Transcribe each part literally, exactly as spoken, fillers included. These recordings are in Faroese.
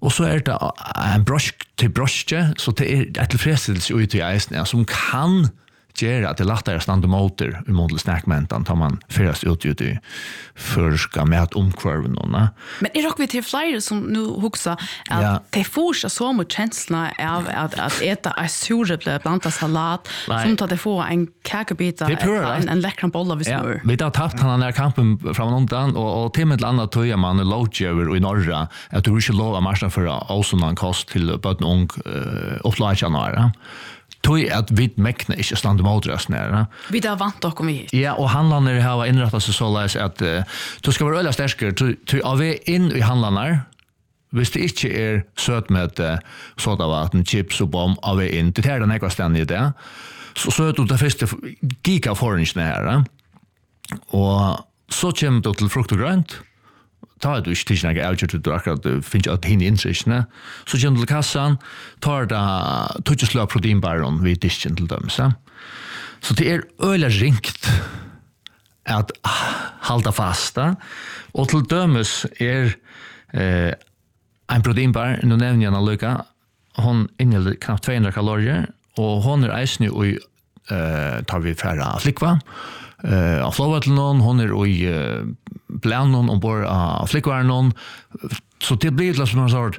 Och så är det en brosk till broske, så det är ett tillfredsställelse ut i eisen som kan göra att det lättare stanna motor i mål snackmentan tar man färdast ut ut i förska med att omkvarven någon. Men är det vi till flera som nu huxar att ja. Det får så så mycket känsla av att att äta en surreble blanda salat Nej. Som tar det få en kakebita en en läcker boll av smör. Ja, vi har tappat han den här kampen från undan och och till med annat tror jag man är lågöver i norra att du inte lova marschen för åsonnan kost till bötn ung upplagarna. Tog att vi mäkna inte standa motröst nära. Vi där vant och vi. Ja, och handlarna har inrättat sig så läs att uh, du ska vara öliga stärskare till av in i handlarna. Hvis det inte är söt med uh, sodavatten, chips och bom av in. Det är den ekva ständigt det. Så söt du det första giga forange nära. Och så kommer du till frukt och grönt. Ta du inte till några outgör du akkurat finns att hinna intressna. Så kommer du till kassan, tar det tutslöp proteinbaron vid disken till dem. Så, så det är öliga ringt att hålla fasta. Och till dömes är eh, en proteinbar, nu nämner jag Luka, hon innehåller knappt tvåhundra kalorier och hon är eisen i eh, tar vi färra flickva. Uh, av flowet någon hon är i uh, planen ombord av flickvärnen så det blir liksom en sort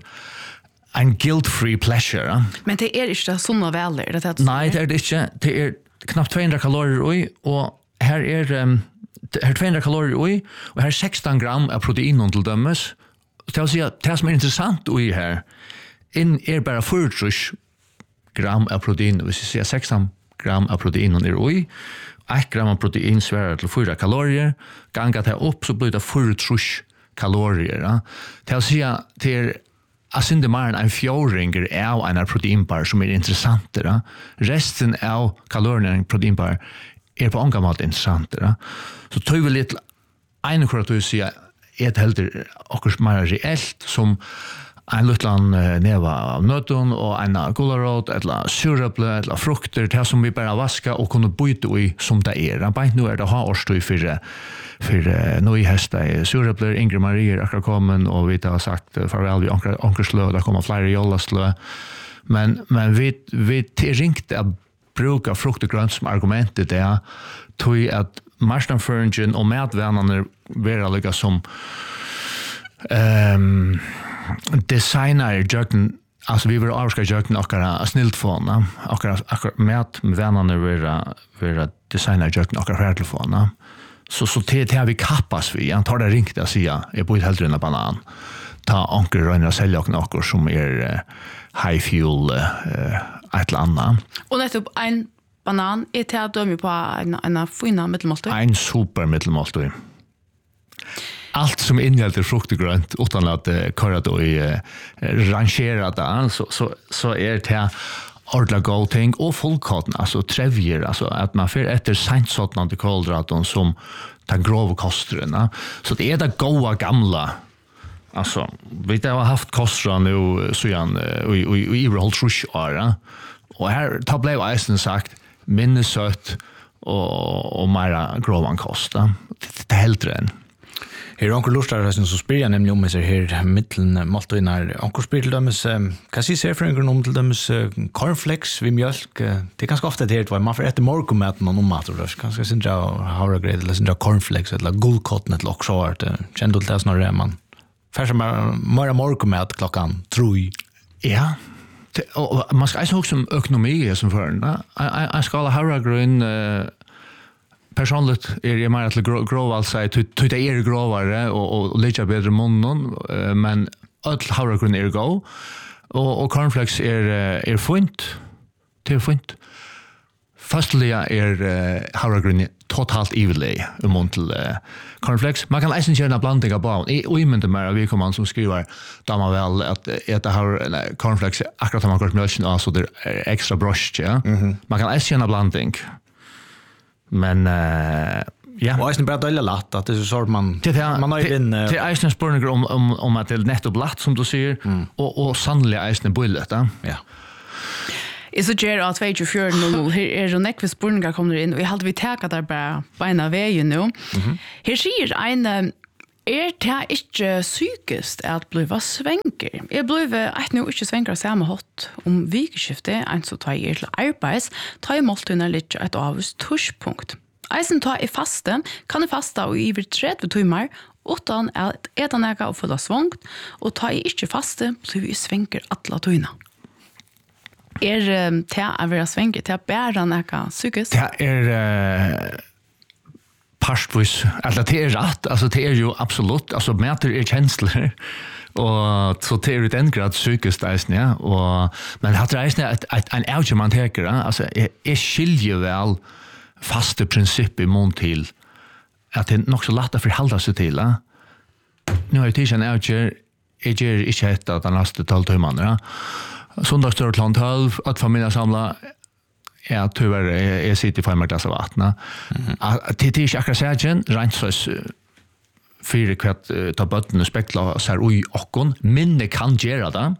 en guilt-free pleasure. Uh. Men det är inte såna väler det är Nej, det är det inte. Det är knappt tvåhundra kalorier i och här är um, här tvåhundra kalorier i och här sexton gram av protein till dömes. Det vill säga det som är intressant i här in är bara fyrtio gram av protein, hvis vi säger sexton gram av protein är i ett gram av protein svarar till fyra kalorier. Ganga det upp så blir det fyrtio kalorier. Ja. Det vill säga det är alltså mer än en fjordinger av en proteinbar som är intressant. Ja. Resten av kalorierna i en proteinbar är på många mått intressant. Ja. Så tar vi lite en kvar att du säger ett helt och mer reellt som en liten uh, neva av nöten och en gularot eller suraple eller frukter det som vi bara vaska och kunna byta i som det är. Bara nu är det ha årstøy för för uh, nu hästa suraple Ingrid Marie akkurat kommen och vi har sagt uh, farväl vi ankar ankarslö där kommer flera jollaslö. Men men vi vi ringt att bruka frukt och grönt som argumentet där tog att marknadsföringen och matvännerna vara lika som ehm um, designer jöken alltså vi vill avska jöken och några snilt från och och med vännerna vara vara designer jöken och telefon så så det det har vi kappas vi jag tar det ringt att säga jag bor helt runt banan ta anker röna sälja och något som är uh, high fuel uh, ett landa och nettopp en banan är till att döma på en en fina medelmåltid en super medelmåltid. Allt som innehåller frukt och grönt utan att uh, köra då i uh, rangera det så, så, så är det ordla go ting och fullkotten, alltså trevjer, alltså att man får efter sent sådant kolhydraten som den grova kosten. Så det är det goda gamla. Alltså, vi har haft kostra nu så igen i i i Rolls år. Och här tar blev eisen sagt minnesött och och mera grovan kosta. Det helt ren. Her er onkel lustar som spyr jeg nemlig om seg her mittelen maltøyner. Onkel spyr til dømes, hva sier serfrøyngeren om til dømes cornflakes ved mjølk? Det er ganske ofte det her, man får etter morgenmat når man mat, kanskje synes jeg havregreit, eller synes jeg cornflakes, eller gullkotten, eller også hvert. Kjenner du til det snarere, man? Først mer morgenmat klokkan troi. Ja, det, og man skal ikke huske om økonomi som før. Jeg skal ha havregrøn personligt är det mer att grova alltså till det är grovare och och lite bättre munnen men all havregryn är go och och cornflakes är är fint till fint fastliga är havregryn totalt evenly i mun till cornflakes man kan även göra blandningar på och i men det mer vi kommer som skriver då man väl att äta har cornflakes akkurat man kort mjölk alltså det är extra brush ja mm-hmm. Man kan även göra blandning. Men uh, ja. Och är bara dåligt lätt att det är så man det, man har ju en det är ju en spårning om om om att det är netto blatt som du säger mm. och och sannolikt är det bullet ja. Ja. Is it ger att tjugo fyra nu här är det näck för spårningar kommer in och jag hade vi täcka där bara på ena vägen nu. Mm-hmm. Här ser en Er det ikke sykest at bliva svenker? Jeg bliva et nå ikke svenker samme hot om vikeskiftet, en så tar jeg til arbeids, tar jeg måltøyne litt et avvist torspunkt. Eisen tar jeg faste, kan jeg faste og iver tretti timer, utan at etan eka og fulla svongt, og tar jeg ikke faste, blir jeg svenker atla tøyna. Er det å være svenker, til å bære eka sykest? Det er... Uh... Partvis, alltså det är rätt, alltså det är ju absolut, alltså mäter är känslor och så det är ut en grad psykiskt eisen, ja, och men har reisen ett en ouch man tänker, alltså är skiljer väl fasta princip i mån till att det är nog så lätt att förhålla sig till. Nu har jag tid en ouch är ju inte ett att den nästa tolv timmar. Söndagsstör klockan tolv att familjen samlar. Ja, tyvärr är jag sitter i fem glas av vattna. Det är inte akkurat sägen, rent så fyra kvart ta botten och spekla så här oj och minne kan göra det.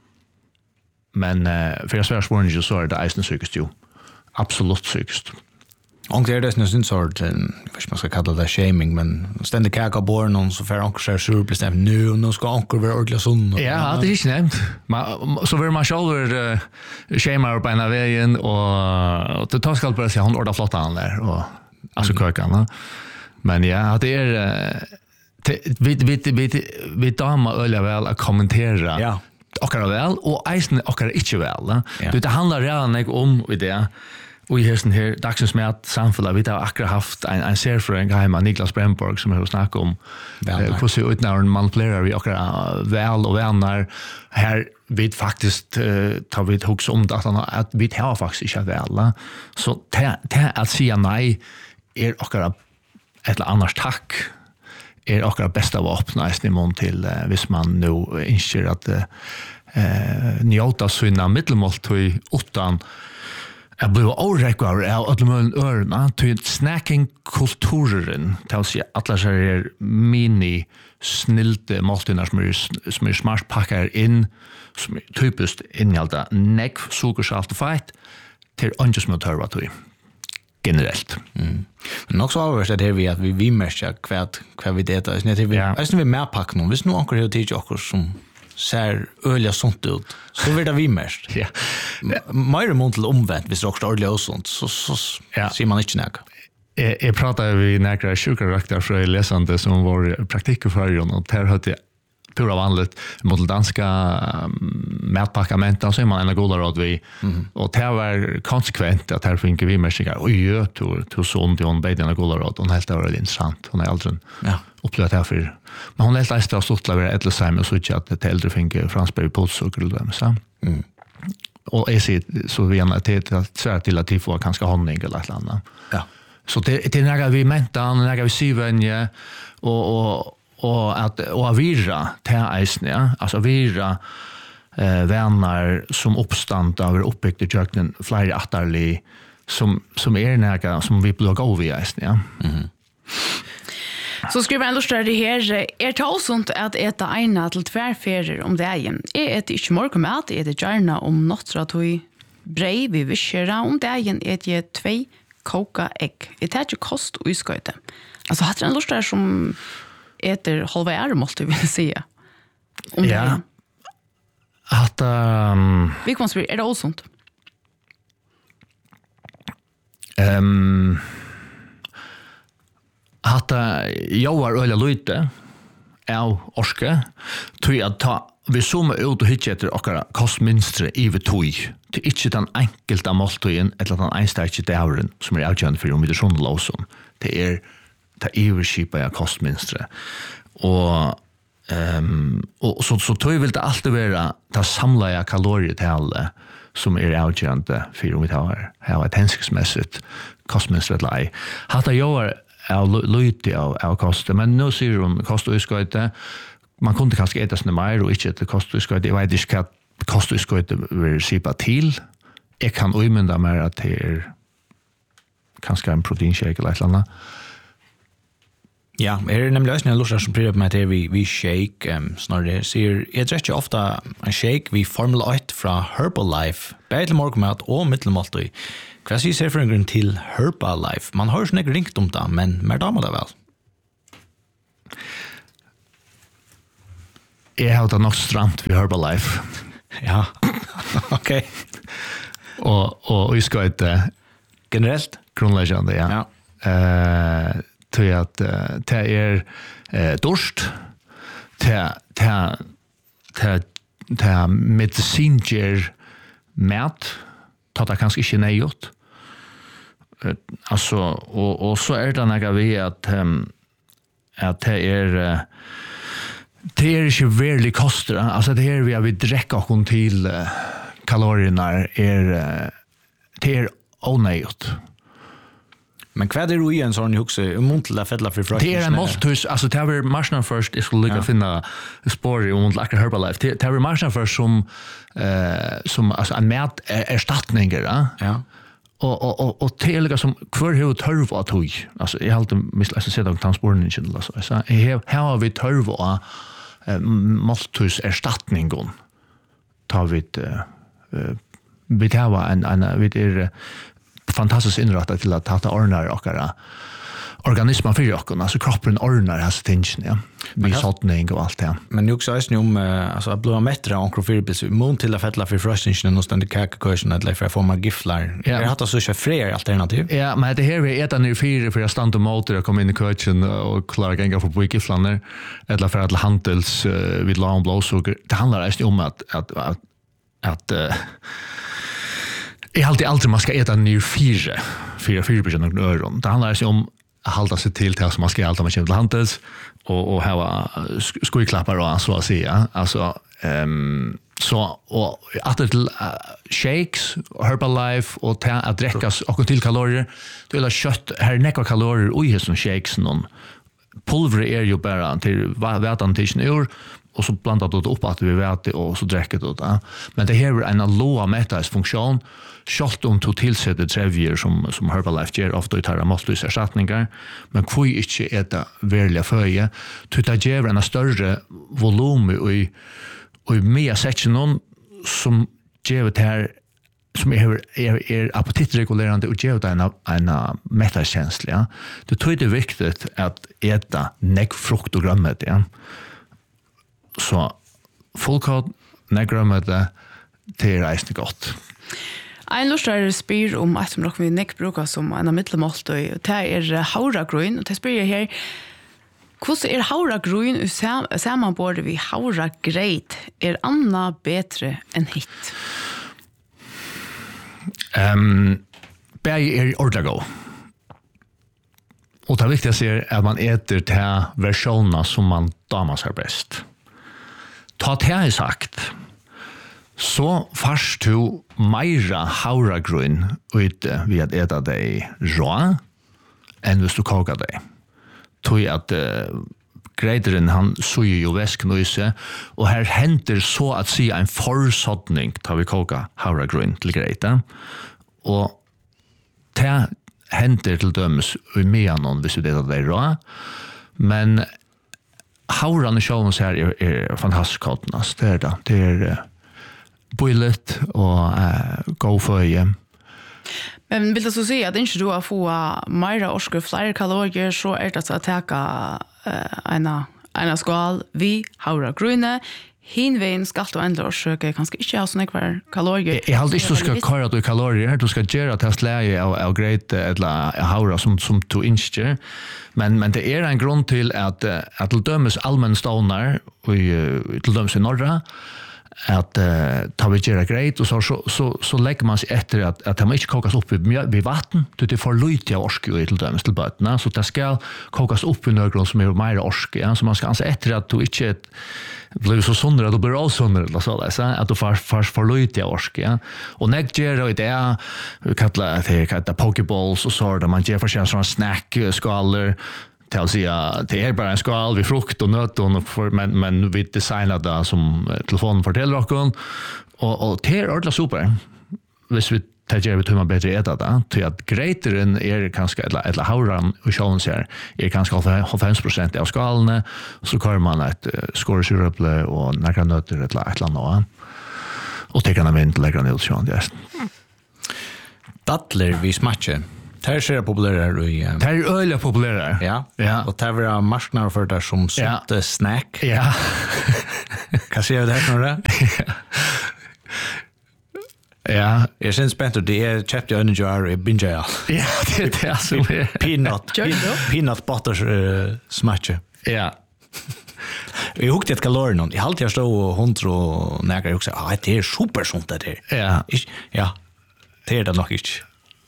Men för jag svär svåren ju så är det eisen psykiskt ju. Absolut psykiskt. Och det är det en sort, vad man ska kalla det shaming, men ständigt kaka bor någon så för ankar sig sur bestämt nu och nu ska ankar vara ordentligt sån. Ja, det är inte nämnt. Så vill man själv uh, shamar på ena vägen och det tar skall bara säga hon ordar flotta han där och alltså kökan. Men ja, det är vi vi vi vi damer öliga väl att kommentera. Ja. Akkurat väl och eisen akkurat inte väl. Det handlar redan om det. Och i hösten här, dagsens med att samfälla, vi har akkurat haft en, en serfröring hemma, Niklas Bremborg, som har snackat om hur ser ut när man planerar vi akkurat väl och vänner. Här vi faktiskt uh, tar vi ett hux om det, att, att vi har faktiskt inte väl. Så det att säga nej är akkurat ett eller annars tack är akkurat bästa vapen i mån till uh, hvis man nu inser att uh, njóta sina middelmåltøy utan jag blev oräckar av alla möjliga örna till snacking-kulturen till att säga att alla är mini-snilte måltider som är, som är smart packar in som är typiskt innehållta nekv, sukersalt och fett till andra som är törva till generellt. Mm. Men också avhörst är det vi att vi vi märker kvärt kvärt vi det är inte vi är vi mer pack någon visst nu ankar det till också som ser öliga sånt ut så blir det vi mest. Ja. Mer mot till omvänt hvis det också öliga och sånt så så ja. Ser man inte näka. Jag jag pratar vi några sjukarakter för läsande som var praktik för och där hade jag pura vanligt mot danska mätpakkamenten så är man en goda råd vi mm. och det var konsekvent att här fick vi mest och ju till till sånt och bättre en goda råd och helt var intressant hon är aldrig ja upplevt här för men hon helt läste så stort lever ett säm och så att det äldre fick Fransberg på så skulle det så mm. och är så så vi har det att så till att få kanske honning eller ett annat ja så det det när vi mentan när vi ser vänje och och och att och virra ta isen ja alltså virra eh vänner som uppstand över uppbyggt i jöknen flera attarli som som är näga som vi bloggar över isen ja mhm så skriver en lustar det här är det sånt att äta ena till tvärferier om dagen. Är det inte morgonmat, är det gärna om nåttratoj brej vi vischera om dagen är det två koka ägg. Det är inte kost och utsköte. Alltså har det en lustar som äter halva är måste vi säga. Om ja. Dagen. Att um, vi kommer att är det också sånt. Ehm um, Hatta jag var öliga lite av orske tror jag ta vi zooma ut och hitta efter och kostminstre i vi tog till inte den enkelta måltiden eller den einstaka dagen som är avgörande för om vi det sån låsom det är ta överskipa jag kostminstre och ehm och så så tror jag vill det alltid vara ta samla jag kalorietal som är avgörande för om vi har har ett hänsynsmässigt kostminstre eller ej hatta jag av lite av av kost men nu ser de kost och utsköte man kunde kanske äta såna mer och inte det kost och utsköte jag vet inte vad kost och utsköte vill sipa till jag kan umynda mer att det är kanske en proteinshake eller något ja är det nämligen lösningen lustar som prövar med det vi vi shake um, snarare ser jag dricker ofta en shake vi Formula åtta från Herbalife bättre morgonmat och mittelmåltid. Vad säger sig för en grund till Herbalife? Man har ju inte ringt om det, men mer damer det väl? jag har det nog stramt vid Herbalife. Ja, okej. Och, och vi ska inte Generellt? grundläggande, ja. Ja. Eh, till att uh, det är uh, dorst, det det det det medicinger mat, tar det kanske inte nejot. Uh, alltså, och, och så är det några vi att um, att det är uh, det är inte verkligen kostar. Alltså det här vi har vi dräcka och till uh, kalorierna är uh, det är onödigt. Men vad är det i en sån huxa om till att fälla för frukt? Det är en måltus, alltså det var marknaden först, jag skulle lycka finna spår i om till akkurat Herbalife. Det var marknaden först som eh som alltså en mat ersättningar, ja. Ja. Och och och och till som kvar hur törv att tog. Alltså jag håller mig att säga att transporten alltså. Så här har vi törv och måltus ersättningen. Tar vi det vi tar var en en vi är fantastiskt inrättat till att ta ordnar och organismen för oss, alltså kroppen ordnar hans tingen, ja. Vi sådning och allt det. Men nu också är om alltså att bli mättre och krofibis mot till att fälla för frustration och ständigt kakakursen eller för forma giflar. Jag har haft så så fler alternativ. Ja, men det här vi äter nu fyra för att stanna motor och komma in i coachen och klara gänga för giflarna eller för att handels vid lång blåsuger. Det handlar just om att att att, att uh, jag har alltid alltid man ska äta ner fyra, fyra, fyra procent av öron. Det handlar alltså om att hålla sig till det som man ska äta med till handels och, och ha skojklappar och så att säga. Alltså, um, så, och att det till uh, shakes, Herbalife och ta, att dräckas och till kalorier. Det är kött, här är nekva kalorier och i som shakes någon. Pulver är ju bara till vätantiken ur och så blandar du det upp att vi vet och så dräcker du det. Men det här är en låg mätningsfunktion. Kjalt om to tillsätter trevjer som, som Herbalife ger ofta i tarra måltlysersättningar. Men kvar inte äta verkliga föje. Tuta ger en större volym i, i mer section som ger det här som är, är, är appetitregulerande och ger det en, en mättarkänsla. Ja. Det tror jag det är viktigt att äta nägg frukt och grömmet. Ja. Så fullkåd, nägg grömmet, det är reisende gott. En lustare spyr om att som nok vi nekk brukar som en av middelmålt og det er havragrøyn, og det spyr jeg her hvordan er havragrøyn og sammanborde vi havragreit er anna betre enn hit? Um, Bæg er ordentlig gå. Og det viktigaste er at man äter til versjoner som man damer seg best. Ta til jeg sagt så fast du meira havragrøn ute ved at äta deg rå enn hvis du koker deg. Tog at uh, greideren han suger jo væsken i seg, og her henter så at si en forsådning tar vi koker havragrøn til greita. Og det henter til dømes i meanon hvis vi äter deg rå, men havran i sjålen her er, er fantastisk kodnas, det er det. Det er uh, boilet og uh, gå føye. Men vill du så säga att inte du har få mera orsker fler kalorier så är det att ta en en skål vi havragrønne hinvein skal du ändå försöka kanske inte ha såna kvar kalorier. Jag har inte ska köra du kalorier, du ska göra det släge av av grejt eller havra som som to incher. Men men det är en grund till att att till dömes allmän stonar och till dömes i norra att uh, ta vi gera grejt och så så så, så lägger man sig efter att att det inte kokas upp vid vatten det är för lite av orsk i till dömes till bötterna så det ska kokas upp i någon som är mer orsk ja så man ska anse efter att du inte blir så sönder att du blir all sönder eller så där så att du får för för lite av orsk ja och när gera det är vi kallar det kallar pokeballs och så där man ger för sig såna snack skaller till att säga det är bara en skål vid frukt och nöt och för men men vi designar det som telefonen fortäller oss och och det är ordentligt super. Hvis vi tar vi hur man bättre äta det till att greiteren är kanske eller eller havran och sjön ser är kanske fem procent av skalen så kör man ett skårsyrup och några nötter eller ett eller annat och det kan man inte lägga ner sjön just. Dattler vi smatcher. Det här är populära i... Um, det här är öliga populära. Ja, ja. Och det här är marknader för det som sånt ja. snack. Ja. Kan se det här några? Ja, Jag känns spänt och det är köpt jag under jar i binge. ja, det är det som är. Peanut. Peanut butter uh, smash. Ja. Jag hukte ett kalorien. Jag alltid stå och hundra och nägar också. Ah, det är super sånt det där. Ja. Ja. Det är det nog inte.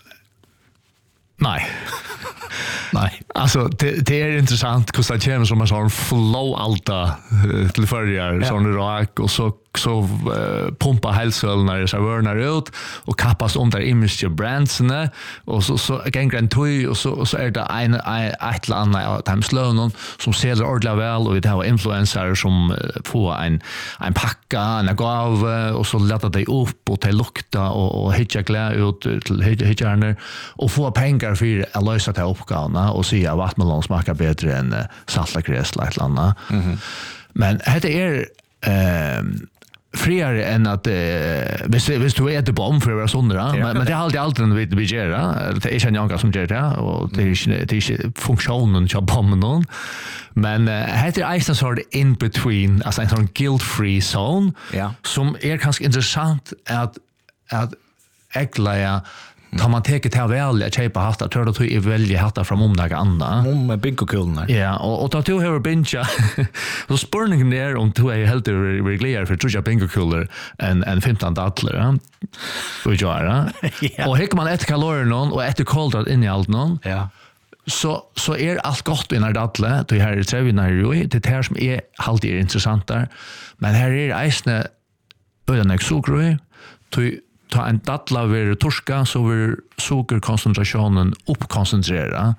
Nej. Nej. Alltså det, det är intressant hur det kommer som en sån flow alta till förjar sån rak och så så uh, pumpa hälsöl när det servernar ut och kappas om där image brandsen och så så gånger en toy och så och så är det en ett land av timslönen som ser ordla väl och det har influencers som uh, får en en packa en gav och så lätta det upp och till lukta och och hitcha klä ut till hitjarna och få pengar för att lösa det uppgåvorna och se att vattenmelon smakar bättre än uh, saltlakräs eller ett landa. Mm-hmm. Men det är eh friare än att eh, hvis, hvis du äter bomb för att vara sundra, men, men det är alltid alltid en vid vi gör. Det är inte någon som gör det och det är inte, det är inte funktionen av bomben. Men uh, det är en sån in between, alltså en sån guilt-free zone ja. Som är ganska intressant att att ägla tar man teket här väl att köpa hattar tror du är välja hattar från omdaga andra om bingokulorna ja och och då du har bincha så spurningen där om du är helt reglerar för tror jag bingokulor en en femton dattler och göra och hickar man ett kalorier någon och ett kolhydraт in i allt någon ja så så är allt gott i när dattle du har det tre när ju det här som är alltid är intressant där men här är isne öden exokroi du ta en dattla över torska så över sockerkoncentrationen uppkoncentrera.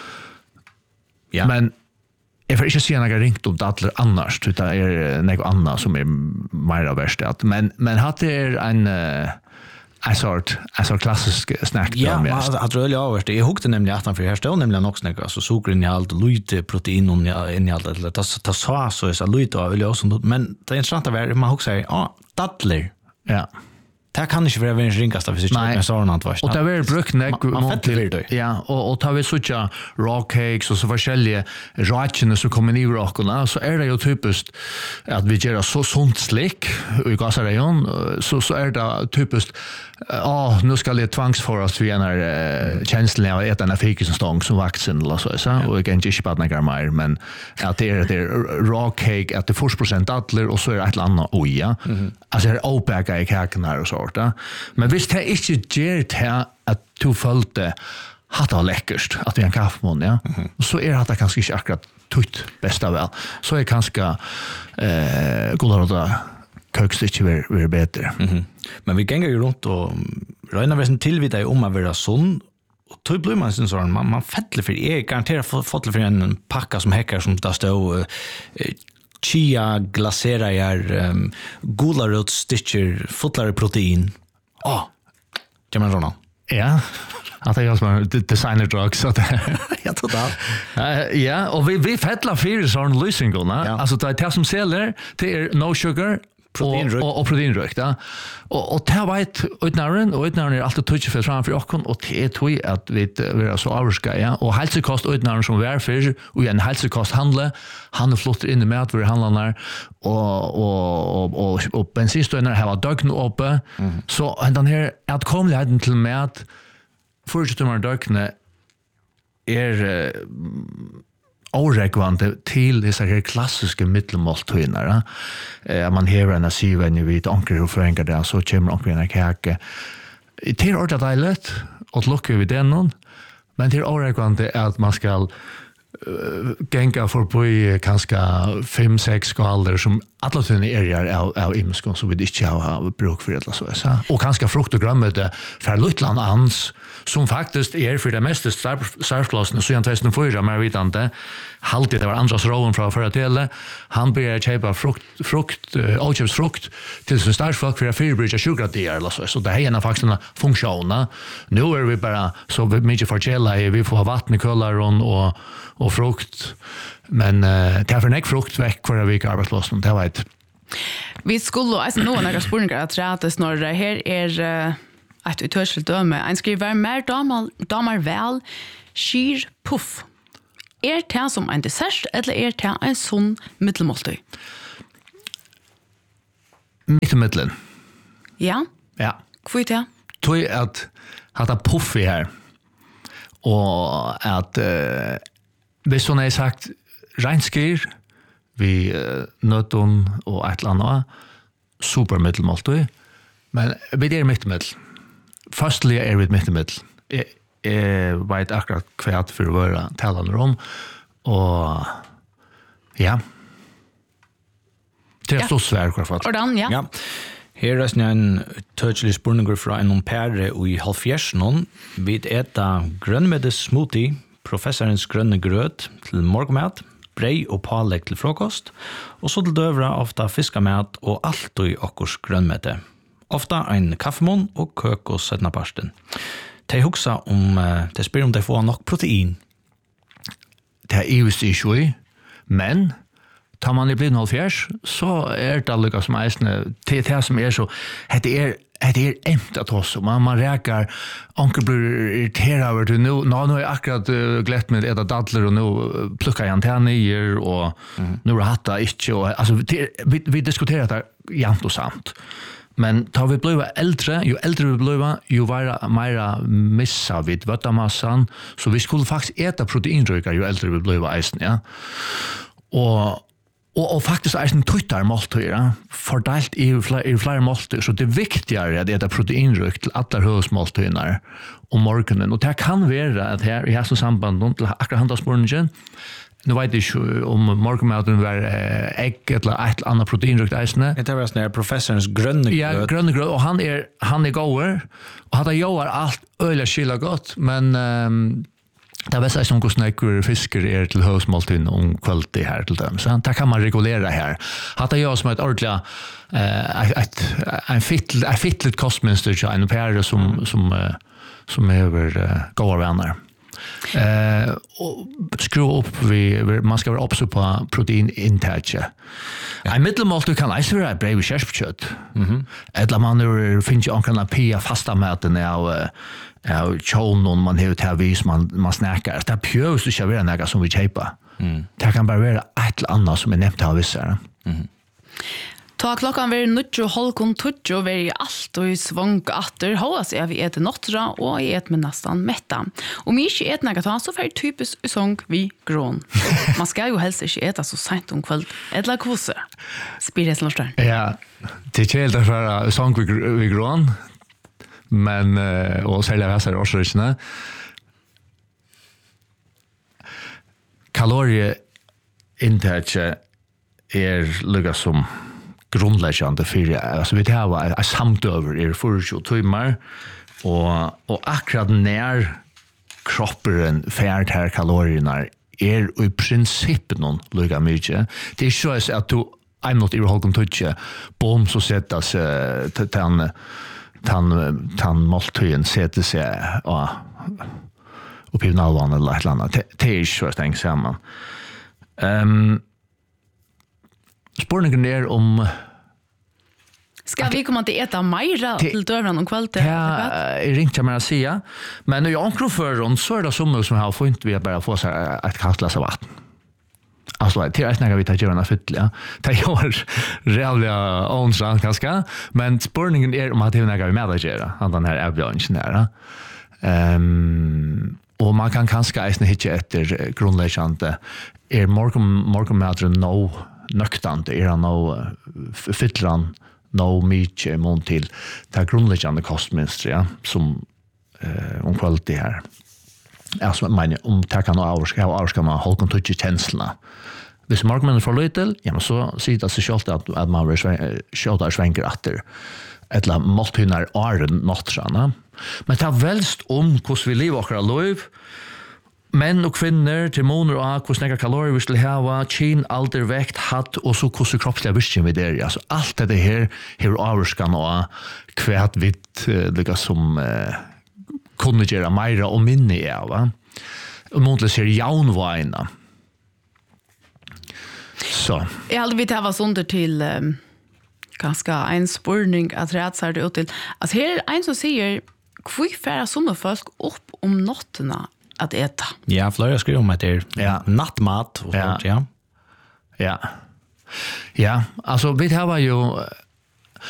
Ja. Men jag får inte se några ringt om dattlar annars utan är något annat som är mer värst att men men hade är en uh, en sort en sort klassisk snack då ja, mest. Ja, att rölla över det. Jag hukte nämligen att för här står nämligen också något alltså sockerinnehåll, lite protein och innehåll eller tas tas så så är så lite av eller så men det är intressant att man också säger ja, dattlar. Ja. Det kan inte vara en ringkast av sig med sådana antvarst. Och det är brukt näck till ja och och tar vi såcha raw cakes och så forskjellige rätterna som kommer i rockarna så är det ju typiskt att vi gör så sånt slick i gasrejon så så är det typiskt ja nu ska det tvangsföras vi när uh, känslan av att äta en fikisstång som vaxen eller så så och jag inte bara några mer men att det är det raw cake att det först procent allir och så är det ett annat oja. Alltså det är opaka i kakan här och så. Men visst det är inte gjort här att du följde att det var läckerst att vi har en kaffemån, ja. Mm-hmm. Så är det kanske inte akkurat tutt bästa väl. Så är det kanske eh, goda råda kökstycke blir bättre. Mm-hmm. Men vi gänger ju runt och röjnar väl till vid dig om att vara sån och tog blir man sin sån man, man fettler för är garanterat fettler för en packa som häckar som där står eh, chia glasera är um, gularot stitcher fotlare protein. Ah. Oh. Kan man såna? Ja. Att det är jag som är designer drugs så det ja totalt. Uh, ja, och vi vi fettlar för sån lösningarna. Ja. Alltså det är som säljer det är no sugar proteinrökt och, och proteinrökt ja. Och och det var ett utnären och utnären är alltid touch för framför och och det är tog att vi är så avska ja och hälsokost utnären som var för och en hälsokost handla han flotter in i mat för handlarna och och och och, och bensinstönar har dagn uppe mm. så den här att komligheten till mat först till dagna är uh, oräkvante till dessa här klassiska mittelmåltiderna. Eh, man hör en syvän ju vid onkel och förenkar det så kommer onkel en kaka. Det är ordet dejligt och lukka vid den någon. Men det är oräkvante att man ska uh, gänga förbi kanske fem sex skalor som alla tunna är av av imskon så vi inte har bruk för det så så. Och kanske frukt och grönmete för Lutland ans som faktiskt är för det mesta startklassen så jag testar för jag mer vitande haltigt det var andras rollen från förra till han börjar köpa frukt frukt uh, frukt till sin startfolk för att förebygga sjukradier eller så så det är en faktiskt funktionen nu är vi bara så mycket för gela vi får vatten i kullar och och frukt men uh, det är för näck frukt veck för att vi kan arbetslösa det vet vi skulle alltså nå några spurningar att rätta snarare här är uh... att vi törs döme. En skriver mer damer, damer väl skir puff. Er det som en dessert eller er det en sån mittelmåltid? mitt i middelen. Ja, Ja. kvitt ja. Tog at hata puffi her. Og at uh, hvis hun har sagt regnskir, vi uh, nøtten og et eller annet, supermiddelmåltøy, men vi er midt i middelen. Førstlig er vi midt i middelen. Jeg, jeg vet akkurat hva for å være talende om, og ja, det er Ja. så svært hva for. Ordan, ja. Ja. Her er en tøtselig spørninger fra en pære i halvfjersen. Vi eta grønnmedes smoothie, professorens grønne grøt til morgenmat, brei og pålegg til frokost, og så til døvra ofta fiskamat og alt i okkurs grønnmete. Ofta ein kaffemån og køk og søtnaparsten. De hugsa om, de spyr om de får nok protein. Det er ivis ikke, men tar man i blitt halvfjers, så er det lukka som eisne, det er det som er så, det er, det er emt at oss, man, man reker, anker blir irriteret over det, nå, nå har jeg akkurat uh, glett med et av dadler, og nå uh, plukker jeg en tennier, og mm. nå har hatt det ikke, og, altså, det, vi, vi diskuterer det jant og samt. Men tar vi bliva äldre, ju äldre vi bliva, ju vara mera missa vid vöttamassan, så vi skulle faktiskt äta proteinrökar ju äldre vi bliva eisen, ja. Och Och, och faktiskt är en tuttar måltid, ja, fördelt i flera, i flera måltid, så det är viktigare att äta proteinrökt till alla hösmåltider om morgonen. Och det kan vara att här i här som samband till akkurat handelsborningen, nu vet jag inte om morgonmaten var ägg eller ett annat proteinrökt eisne. Det var sån här professorens grönne gröt. Ja, grönne gröt, och han är, han är goer, och han gör allt öliga skilla gott, men um, det vet jag som hur snäcker fiskar är till hösmåltiden om kvalitet här till dem. Så det kan man regulera här. Hatta jag som ett ordentligt eh ett en fittligt ett fittligt kostmönster till en pär som mm. som uh, som över uh, goda vänner. Eh och skruva upp vi man ska vara obs på proteinintake. Ja. En medelmåltid kan alltså vara brave kärspkött. Mhm. Eller man nu finns ju anklarna pia fasta maten av ja, tjån man har till vis man man snackar. Det pjös det ska vara något som vi köper. Mm. Det kan bara vara ett eller annat som är nämnt av vissa. Mhm. Ta klokkan ver nutjo holkon tutjo ver i alt og i svang atter håas jeg vi etter nottra og jeg et med nesten metta. Om jeg ikke et nægget ta, så fer typisk i sång vi grån. Man skal jo helst ikke eta så sent om kveld. Etla kvose. Spyr jeg slåsteren. Ja, det er ikke helt derfor sång vi grån, men og særlig av hæsar årsrysene. Kalorieinntaket er lukka som grundläggande för alltså vi har ett samt över er för timmar och och akkurat när kroppen färd här kalorierna är i princip någon lika mycket. Det är så att du I'm not even holding touch bom så sätta sig tan tan tan måltiden sätter sig och upp i nalvan eller ett annat. Det är så att tänka samman. Ehm Spårningen är om Ska vi komma till äta mera till dörren om kvällen? Ja, jag ringte mig att säga. Men när jag ankror för dem så är det som som har fått vi bara få sig ett kallt glas av vatten. Alltså, det är snäga vi tar göra fytliga. Det gör reella onsdag ganska. Men spårningen är om att det är några vi med att göra. Han den här avgörelsen där. Um, och man kan kanske ägna hitta efter grundläggande är morgon, morgonmaten no nøktant, er han nå fytlan nå mykje i mån til det grunnleggende kostmønster, ja, som eh, om kvalitet her. Altså, jeg mener, om det kan ha avvarska med holden tøtje kjenslene. Hvis markmannen får løy til, ja, men så sier det seg selv at, at man vil kjøte svenker etter et eller annet måltøyner åren nåttrene. Men det er velst om hvordan vi lever akkurat løy, Män och kvinnor till månader och hur snäcka kalorier vi skulle ha, kyn, alder, väkt, hatt och så hur kroppsliga visken vi där. Alltså allt det här hur avskan och kvärt vitt lika som eh, kunde göra mera och minne av. Va? Och månatligt ser jaunvajna. Så. Jag hade vi det här var sånt till um, ganska en spårning att rätsa det ut till. Alltså här är en som säger hur färra sådana folk upp om notterna att äta. Ja, flera skriver om att det är ja. nattmat och ja. sånt, ja. Ja. Ja, alltså vi har ju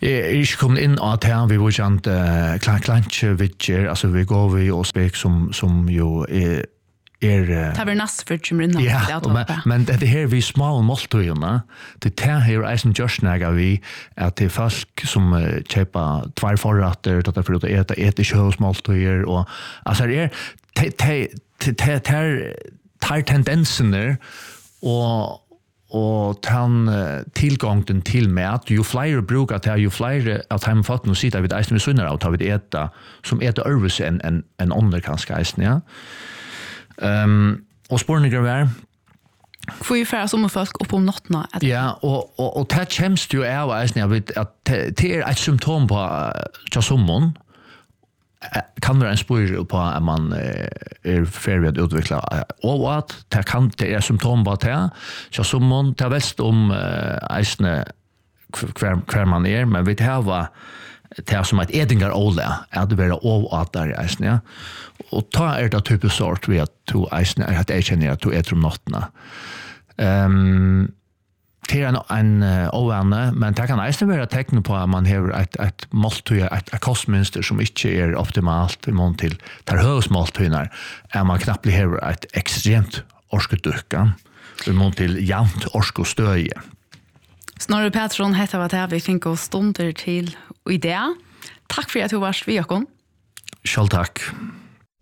är inte kommit in att här vi vill inte klan klanche vidger alltså vi går vi och spek som som ju är är tar vi nästa för chimrin. Ja, men men det här vi små måltiderna det tar här isen just när vi att det folk som köper två förrätter då för att äta äta körsmåltider och alltså det är tar tar tar tendenser och och han tillgången till mat ju fler brukar ta ju fler att han fått nu sitta vid isen med sunnar att ha vid äta som äter över en en en under kanske isen ja. Ehm um, och spårningar var får ju färra som folk upp om nattna. Ja, och och och det känns ju är vad jag vet att det är ett symptom på tjasommon kan vara en spår på att man är färdig att utveckla och att det kan det är symptom på det tjasommon tar väst om isne kvar kvar man är men vi har var det är som ett edingar ole att vara av att där isne ja. Och ta är det typ sort vi att to isne att det känner att to är om nattna. Ehm det är en, en uh, ovane, men det kan eisen være tecken på at man har et, et måltøy, et, et kostmønster som ikke er optimalt i mån til der høres måltøyner, er man knappt har et ekstremt orskedukka i mån til jevnt orskestøye. Snorre Petron heter vad det vi fikk oss stunder til idé. Takk for at du var vi, Jakob. Selv takk.